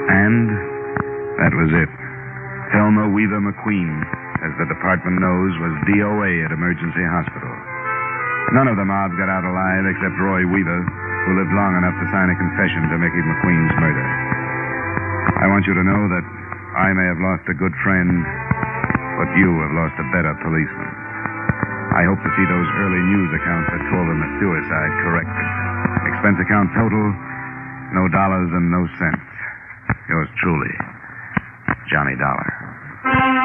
And that was it. Thelma Weaver McQueen, as the department knows, was DOA at Emergency Hospital. None of the mob got out alive except Roy Weaver, who lived long enough to sign a confession to Mickey McQueen's murder. I want you to know that I may have lost a good friend, but you have lost a better policeman. I hope to see those early news accounts that told him a suicide corrected. Expense account total, no dollars and no cents. Yours truly, Johnny Dollar.